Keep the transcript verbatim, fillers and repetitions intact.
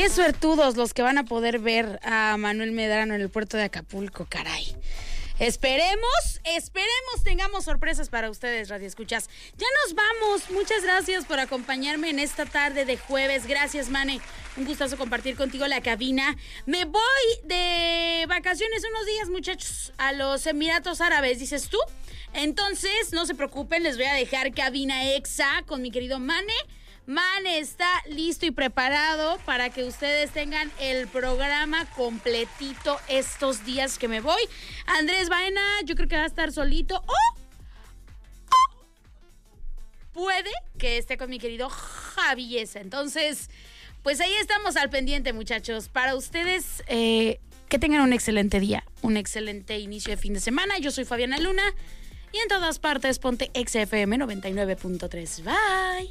Qué suertudos los que van a poder ver a Manuel Medrano en el puerto de Acapulco, caray. Esperemos, esperemos tengamos sorpresas para ustedes, radioescuchas. Ya nos vamos. Muchas gracias por acompañarme en esta tarde de jueves. Gracias, Mane. Un gustazo compartir contigo la cabina. Me voy de vacaciones unos días, muchachos, a los Emiratos Árabes, ¿dices tú? Entonces, no se preocupen, les voy a dejar cabina exa con mi querido Mane. Mane está listo y preparado para que ustedes tengan el programa completito estos días que me voy. Andrés Baena, yo creo que va a estar solito. ¡Oh! ¡Oh! Puede que esté con mi querido Javi Esa. Entonces, pues ahí estamos al pendiente, muchachos. Para ustedes, eh, que tengan un excelente día, un excelente inicio de fin de semana. Yo soy Fabiana Luna y en todas partes ponte X F M noventa y nueve punto tres. Bye.